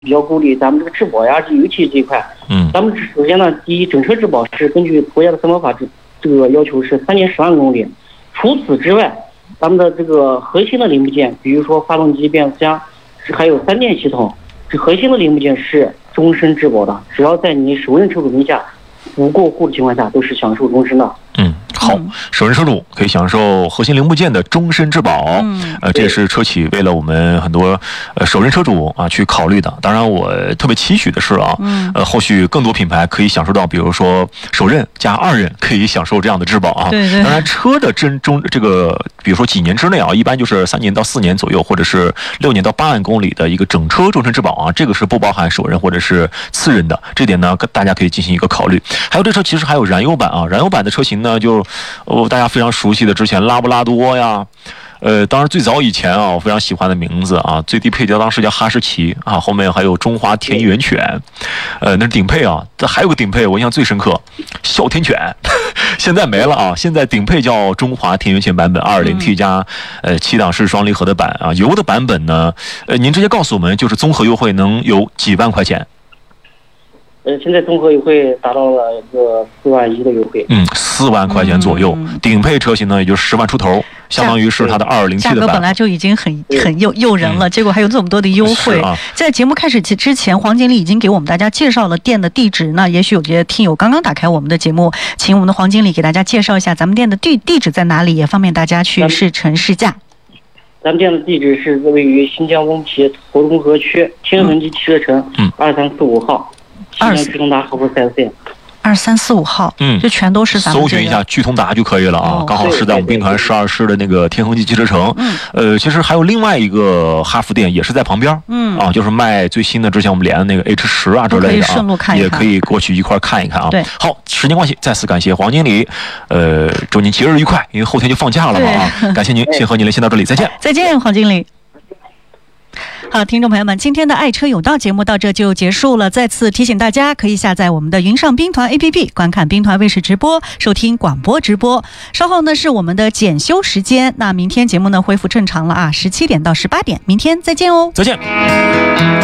比较鼓励咱们这个质保呀，尤其这一块。咱们首先呢，第一，整车质保是根据国家的三包法这个要求是3年10万公里。除此之外，咱们的这个核心的零部件，比如说发动机、变速箱，还有3电系统，这核心的零部件是终身质保的，只要在你首任车主名下不过户的情况下，都是享受终身的。 好，首任车主可以享受核心零部件的终身质保。这也是车企为了我们很多首任车主啊去考虑的。当然，我特别期许的是啊，后续更多品牌可以享受到，比如说首任加2任可以享受这样的质保啊。 对。 当然，车的这个，比如说几年之内啊，一般就是3年到4年左右，或者是6年到8万公里的一个整车终身质保啊，这个是不包含首任或者是次任的。这点呢，大家可以进行一个考虑。还有这车其实还有燃油版啊，燃油版的车型呢就。大家非常熟悉的之前拉布拉多呀，当然最早以前啊，我非常喜欢的名字啊，最低配叫当时叫哈士奇啊，后面还有中华田园犬，那是顶配啊。这还有个顶配，我印象最深刻，哮天犬，现在没了啊。现在顶配叫中华田园犬版本 2.0T 加7档式双离合的版啊。油的版本呢，您直接告诉我们，就是综合优惠能有几万块钱？ 现在综合优惠达到了一个4万1的优惠 ，4万块钱左右。顶配车型呢，也就10万出头，相当于是它的2.0T 的版。 价格本来就已经很诱人了，结果还有这么多的优惠。在节目开始之前，黄经理已经给我们大家介绍了店的地址。那也许有些听友刚刚打开我们的节目，请我们的黄经理给大家介绍一下咱们店的地址在哪里，也方便大家去试乘试驾。 咱们店的地址是位于新疆乌鲁木齐活动河区天恒基汽车城2345号。西南巨通达合作4S店 ，2345号，这全都是咱们搜寻一下巨通达就可以了啊，刚好是在我们兵团12师的那个天恒基汽车城。其实还有另外一个哈弗店也是在旁边，就是卖最新的之前我们连的那个 H10啊之类的啊，也可以过去一块看一看啊。 对， 好，时间关系，再次感谢黄经理，祝您节日愉快，因为后天就放假了嘛啊，感谢您，先和您连线到这里，再见。 再见，黄经理。好，听众朋友们，今天的爱车有道节目到这就结束了。再次提醒大家，可以下载我们的云上兵团 APP， 观看兵团卫视直播，收听广播直播。稍后呢是我们的检修时间，那明天节目呢恢复正常了啊，17点到18点，明天再见哦。 再见。